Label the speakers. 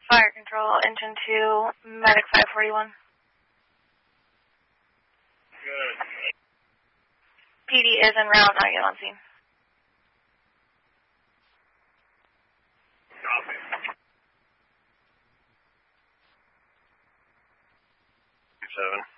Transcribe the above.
Speaker 1: Fire control, engine 2, medic 541.
Speaker 2: Good.
Speaker 1: PD is en route, not yet on scene.
Speaker 2: Copy. 7.